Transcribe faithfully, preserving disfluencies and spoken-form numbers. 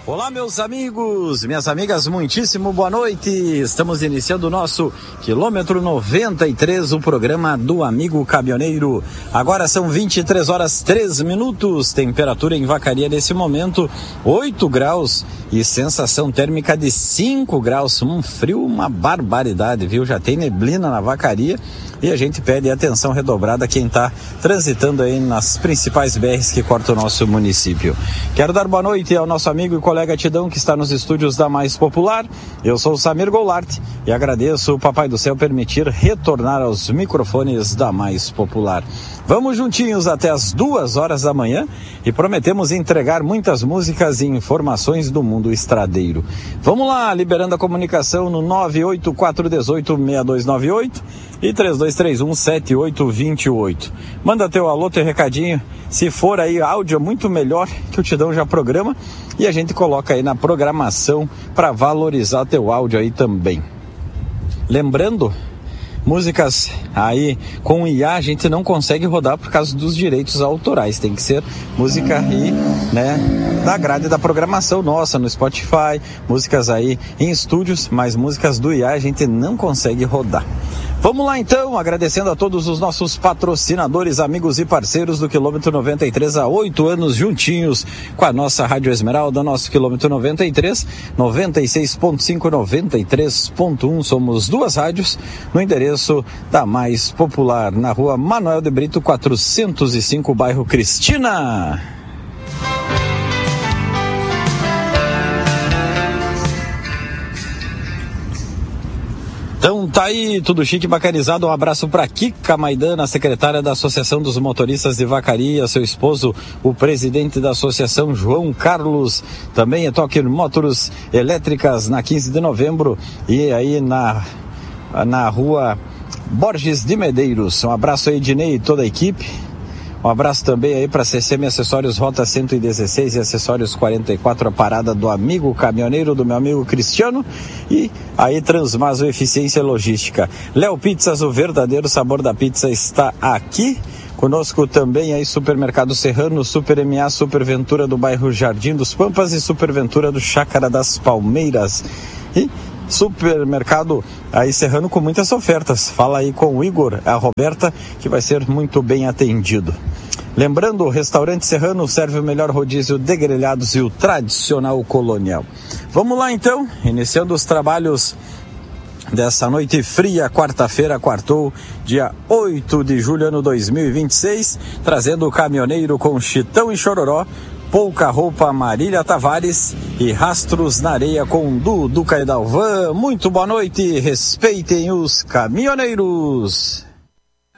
Olá, meus amigos, minhas amigas, muitíssimo boa noite. Estamos iniciando o nosso quilômetro noventa e três, o programa do Amigo Caminhoneiro. Agora são vinte e três horas três minutos, temperatura em Vacaria nesse momento oito graus e sensação térmica de cinco graus. Um frio, uma barbaridade, viu? Já tem neblina na Vacaria e a gente pede atenção redobrada a quem está transitando aí nas principais B Rs que cortam o nosso município. Quero dar boa noite ao nosso amigo e colega Tidão, que está nos estúdios da Mais Popular. Eu sou o Samir Goulart e agradeço o Papai do Céu permitir retornar aos microfones da Mais Popular. Vamos juntinhos até as duas horas da manhã e prometemos entregar muitas músicas e informações do mundo estradeiro. Vamos lá, liberando a comunicação no nove oito quatro um oito, seis dois nove oito e três dois três um, sete oito dois oito. Manda teu alô, teu recadinho. Se for aí áudio, muito melhor, que o Tidão já programa e a gente coloca aí na programação para valorizar teu áudio aí também. Lembrando, músicas aí com I A a gente não consegue rodar por causa dos direitos autorais. Tem que ser música aí, né, da grade da programação nossa no Spotify, músicas aí em estúdios, mas músicas do I A a gente não consegue rodar. Vamos lá então, agradecendo a todos os nossos patrocinadores, amigos e parceiros do quilômetro noventa e três, há oito anos juntinhos com a nossa Rádio Esmeralda, nosso quilômetro noventa e três, noventa e seis ponto cinco, noventa e três ponto um, somos duas rádios no endereço da Mais Popular, na rua Manuel de Brito quatrocentos e cinco, bairro Cristina. Então tá aí, tudo chique e bacanizado. Um abraço para Kika Maidana, secretária da Associação dos Motoristas de Vacaria, seu esposo, o presidente da Associação, João Carlos, também é Toque Motors Elétricas na quinze de novembro e aí na, na rua Borges de Medeiros. Um abraço aí, Ednei e toda a equipe. Um abraço também aí para C C M Acessórios Rota cento e dezesseis e Acessórios quarenta e quatro, a parada do amigo caminhoneiro, do meu amigo Cristiano. E aí Transmaso Eficiência Logística. Léo Pizzas, o verdadeiro sabor da pizza, está aqui. Conosco também aí Supermercado Serrano, Super M A, Super Ventura do bairro Jardim dos Pampas e Super Ventura do Chácara das Palmeiras. E Supermercado aí Serrano com muitas ofertas. Fala aí com o Igor, a Roberta, que vai ser muito bem atendido. Lembrando, o Restaurante Serrano serve o melhor rodízio de grelhados e o tradicional colonial. Vamos lá então, iniciando os trabalhos dessa noite fria, quarta-feira, quartou, dia oito de julho, ano dois mil e vinte e seis, trazendo o caminhoneiro com Chitão e Chororó, Pouca Roupa, Marília Tavares e Rastros na Areia com Dudu Caidalvan. Muito boa noite, respeitem os caminhoneiros.